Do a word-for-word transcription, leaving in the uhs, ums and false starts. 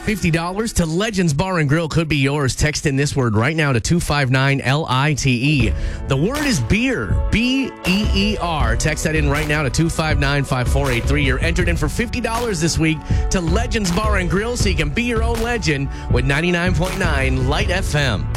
fifty dollars to Legends Bar and Grill could be yours. Text in this word right now to two five nine L I T E. The word is beer, B E E R. Text that in right now to two five nine five four eight three. You're entered in for fifty dollars this week to Legends Bar and Grill so you can be your own legend with ninety-nine point nine Light F M.